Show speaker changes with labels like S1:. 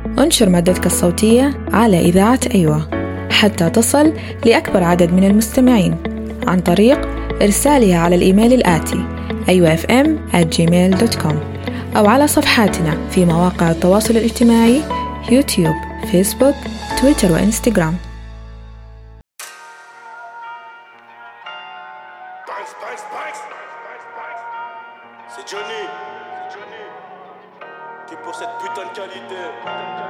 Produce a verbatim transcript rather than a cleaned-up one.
S1: انشر مادتك الصوتية على إذاعة أيوة حتى تصل لأكبر عدد من المستمعين عن طريق إرسالها على الإيميل الآتي أيوة إف إم آت جيميل دوت كوم أو على صفحاتنا في مواقع التواصل الاجتماعي يوتيوب، فيسبوك، تويتر وإنستغرام.
S2: C'est Johnny, c'est Johnny, qui pour cette putain de qualité.